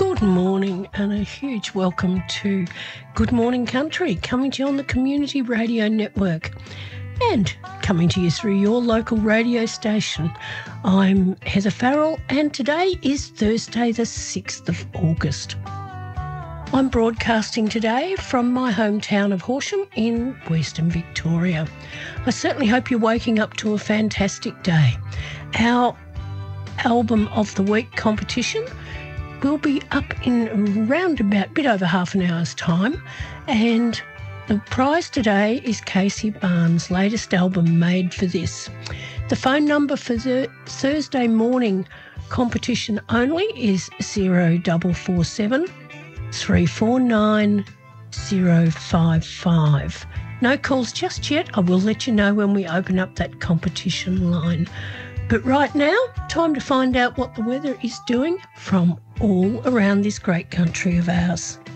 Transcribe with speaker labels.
Speaker 1: Good morning and a huge welcome to Good Morning Country, coming to you on the Community Radio Network and coming to you through your local radio station. I'm Heather Farrell and today is Thursday the 6th of August. I'm broadcasting today from my hometown of Horsham in Western Victoria. I certainly hope you're waking up to a fantastic day. Our Album of the Week competition will be up in around about a bit over half an hour's time, and the prize today is Casey Barnes' latest album, Made for This. The phone number for the Thursday morning competition only is 0447 349 055. No calls just yet. I will let you know when we open up that competition line. But right now, time to find out what the weather is doing from all around this great country of ours.